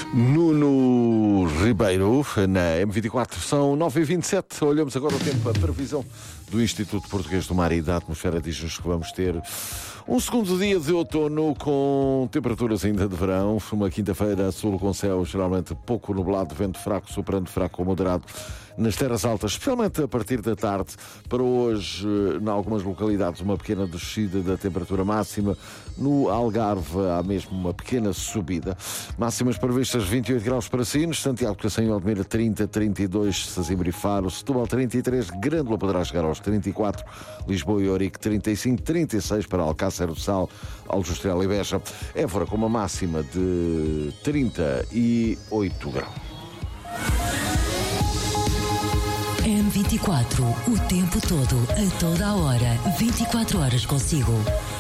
Nuno Ribeiro, na M24, são 9h27. Olhamos agora o tempo, a previsão do Instituto Português do Mar e da Atmosfera diz-nos que vamos ter um segundo dia de outono com temperaturas ainda de verão. Uma quinta-feira sul com céu geralmente pouco nublado, vento fraco, soprando fraco ou moderado nas terras altas, especialmente a partir da tarde. Para hoje, em algumas localidades, uma pequena descida da temperatura máxima. No Algarve há mesmo uma pequena subida. Máximas previstas 28 graus para Sines, Santiago, Cacém, Odmira 30, 32, Sesimbra e Faro, Setúbal 33, Grândola poderá chegar aos 34, Lisboa e Ourique 35, 36 para Alcácer do Sal, Aljustrel e Beja, Évora com uma máxima de 38 graus. M24, o tempo todo, a toda a hora, 24 horas consigo.